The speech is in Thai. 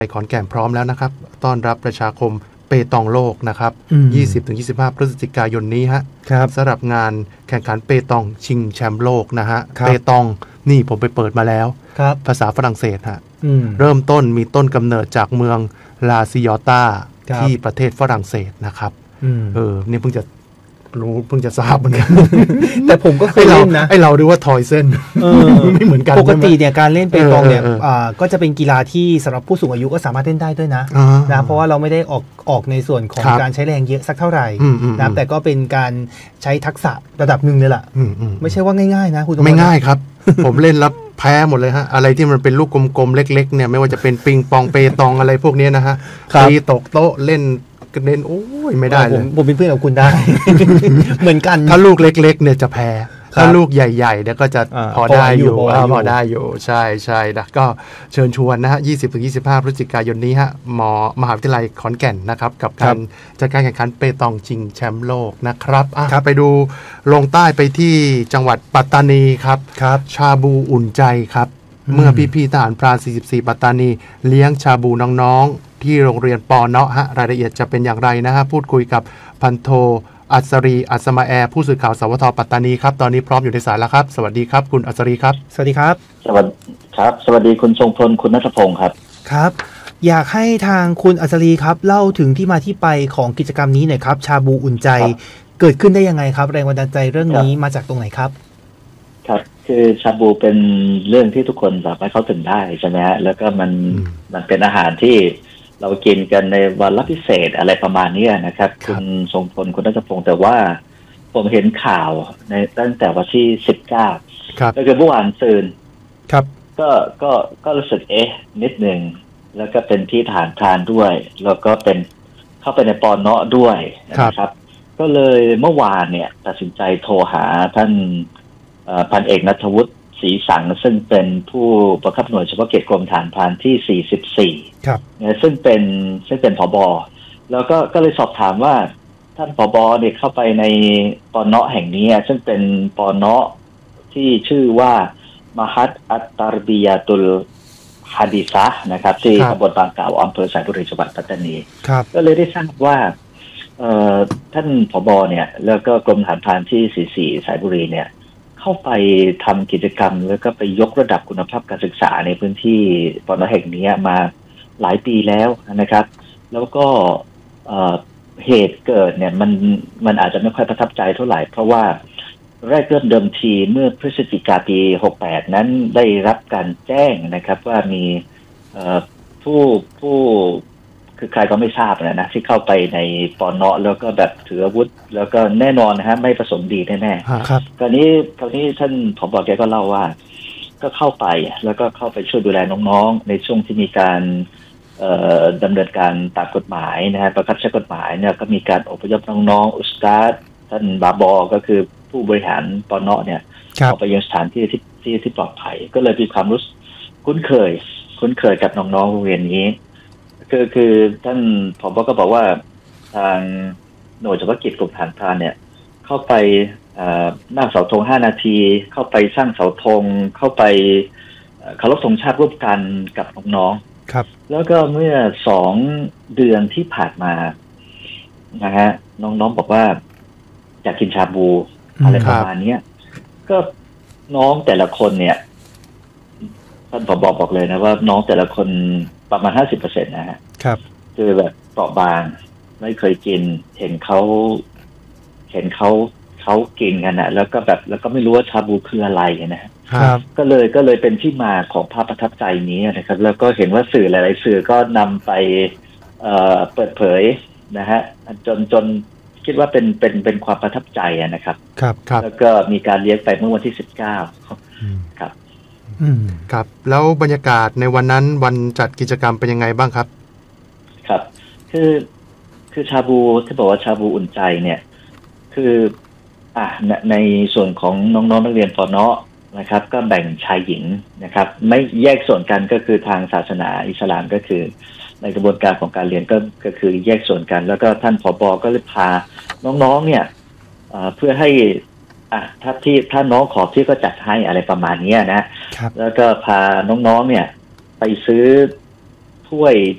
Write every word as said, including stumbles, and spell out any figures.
ขอนแก่นพร้อมแล้วนะครับต้อนรับประชาคมเปตองโลกนะครับ ยี่สิบถึงยี่สิบห้า พฤศจิกายนนี้ฮะสำหรับงานแข่งขันเปตองชิงแชมป์โลกนะฮะเปตองนี่ผมไปเปิดมาแล้วภาษาฝรั่งเศสฮะเริ่มต้นมีต้นกำเนิดจากเมืองลาซิยอตาที่ประเทศฝรั่งเศสนะครับเออนี่เพิ่งจะรู้เพิ่งจะทราบเหมือนกันแต่ผมก็เคยเล่นนะไอเราดูว่าทอยเส้นไม่เหมือนกันปกติเนี่ยการเล่นเปตองเนี่ยก็จะเป็นกีฬาที่สำหรับผู้สูงอายุก็สามารถเล่นได้ด้วยนะนะเพราะว่าเราไม่ได้ออกออกในส่วนของการใช้แรงเยอะสักเท่าไหร่นะแต่ก็เป็นการใช้ทักษะระดับหนึ่งเลยล่ะไม่ใช่ว่าง่ายๆนะคุณไม่ง่ายครับผมเล่นแล้วแพ้หมดเลยฮะอะไรที่มันเป็นลูกกลมๆเล็กๆเนี่ยไม่ว่าจะเป็นปิงปองเปตองอะไรพวกนี้นะฮะตีตกโต๊ะเล่นกระเด็นโอ้ยไม่ได้เลยผมเป็นเพื่อนกับคุณได้ เหมือนกันถ้าลูกเล็กๆเนี่ยจะแพ้ถ้าลูกใหญ่ๆเนี่ยก็จะพอได้อยู่พอได้อยู่ใช่ใช่นะก็เชิญชวนนะฮะ ยี่สิบถึงยี่สิบห้า พฤศจิกายนนี้ฮะมมหาวิทยาลัยขอนแก่นนะครับกับการจัดการแข่งขันเปตองชิงแชมป์โลกนะครับไปดูลงใต้ไปที่จังหวัดปัตตานีครับชาบูอุ่นใจครับเมื่อพี่ๆทหารพรานสี่สิบสี่ปัตตานีเลี้ยงชาบูน้องๆที่โรงเรียนปอเนาะฮะรายละเอียดจะเป็นอย่างไรนะฮะพูดคุยกับพันโทอัศรีอัศมาแอร์ผู้สื่อข่าวสวทปัตตานีครับตอนนี้พร้อมอยู่ในสายแล้วครับสวัสดีครับคุณอัศรีครับสวัสดีครับสวัสดีครับสวัสดีคุณทรงพลคุณณัฐพงศ์ครับครับอยากให้ทางคุณอัศรีครับเล่าถึงที่มาที่ไปของกิจกรรมนี้หน่อยครับชาบูอุ่นใจเกิดขึ้นได้ยังไงครับแรงบันดาลใจเรื่องนี้มาจากตรงไหนครับครับคือชาบูเป็นเรื่องที่ทุกคนสามารถเข้าถึงได้ใช่ไหมฮะแล้วก็มันมันเป็นอาหารที่เรากินกันในวันรับพิเศษอะไรประมาณนี้นะครับคุณทรงพลคุณณัฐพงศ์แต่ว่าผมเห็นข่าวในตั้งแต่วันที่สิบเก้าก็คือเมื่อวานซืนครับก็ก็ก็รู้สึกเอ๊ะนิดนึงแล้วก็เป็นที่ฐานพรานด้วยแล้วก็เป็นเข้าไปในปอเนาะด้วยนะครับก็เลยเมื่อวานเนี่ยตัดสินใจโทรหาท่านพันเอกณัฐวุฒิศรีสังซึ่งเป็นผู้บังคับหน่วยเฉพาะกิจกรมฐานพรานที่สี่สิบสี่ครับซึ่งเป็นซึ่งเป็นผบ.แล้วก็ก็เลยสอบถามว่าท่านผบ.เนี่ยเข้าไปในปอเนาะแห่งนี้ซึ่งเป็นปอเนาะที่ชื่อว่ามหัดอัตตารบียาตุลฮาดิซะนะครับที่ตำบลบางกล่าวอำเภอสายบุรีจังหวัดปัตตานีก็เลยได้ทราบว่าท่านผบ.เนี่ยแล้วก็กรมฐานพรานที่สี่สิบสี่สายบุรีเนี่ยเข้าไปทำกิจกรรมแล้วก็ไปยกระดับคุณภาพการศึกษาในพื้นที่ปอเนาะแห่งนี้มาหลายปีแล้วนะครับแล้วก็เหตุเกิดเนี่ยมันมันอาจจะไม่ค่อยประทับใจเท่าไหร่เพราะว่าแรกเริ่มเดิมทีเมื่อพฤศจิกาปีหกสิบแปดนั้นได้รับการแจ้งนะครับว่ามีผู้ผู้คือใครก็ไม่ทราบนะนะที่เข้าไปในปอเนาะแล้วก็แบบถืออาวุธแล้วก็แน่นอนนะฮะไม่ประสงค์ดีแน่ๆครับคราวนี้คราวนี้ท่านผบ.แกก็เล่าว่าก็เข้าไปแล้วก็เข้าไปช่วยดูแลน้องๆในช่วงที่มีการดำเนินการตามกฎหมายนะฮะประคับใช้กฎหมายเนี่ยก็มีการอพยพน้องๆอุสตาดท่านบาบอก็คือผู้บริหารปอเนาะเนี่ยออกไปยังสถานที่ที่ที่ที่ปลอดภัยก็เลยมีความรู้คุ้นเคยคุ้นเคยกับน้องๆโรงเรียนนี้คือคือท่านผบ.ก็บอกว่าทางหน่วยเฉพาะกิจกรมฐานพรานเนี่ยเข้าไปนั่งเสาธงห้านาทีเข้าไปสร้างเสาธงเข้าไปเคารพธงชาติร่วมกันกับน้องๆครับแล้วก็เมื่อสองเดือนที่ผ่านมานะฮะน้องๆบอกว่าอยากกินชาบูอะไรประมาณนี้ก็น้องแต่ละคนเนี่ยท่านผบ.บอกเลยนะว่าน้องแต่ละคนประมาณ ห้าสิบเปอร์เซ็นต์ นะฮะครับคือแบบเปราะบางไม่เคยกินเห็นเขาเห็นเขาเขากินกันนะแล้วก็แบบแล้วก็ไม่รู้ว่าชาบูคืออะไรนะครับก็เลยก็เลยเป็นที่มาของภาพประทับใจนี้นะครับแล้วก็เห็นว่าสื่อหลายๆสื่อก็นำไปเอ่อเปิดเผยนะฮะจนจนคิดว่าเป็นเป็นเป็นความประทับใจนะครับครับครับแล้วก็มีการเลี้ยงไปเมื่อวันที่สิบเก้าครับอืมครับแล้วบรรยากาศในวันนั้นวันจัดกิจกรรมเป็นยังไงบ้างครับครับคือคือชาบูที่บอกว่าชาบูอุ่นใจเนี่ยคืออ่ะในส่วนของน้องๆ น, นักเรียนปอเนาะนะครับก็แบ่งชายหญิงนะครับไม่แยกส่วนกันก็คือทางศาสนาอิสลามก็คือในกระบวนการของการเรียนก็ก็คือแยกส่วนกันแล้วก็ท่านผบ.ก็เลยพาน้องๆเนี่ยเพื่อให้อ่ะถ้าที่ถ้าน้องขอที่ก็จัดให้อะไรประมาณนี้นะแล้วก็พาน้องๆเนี่ยไปซื้อพถ้วย